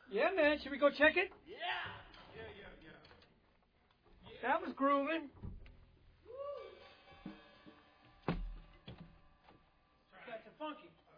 Yeah, man. Should we go check it? Yeah. That was grooving. That's funky.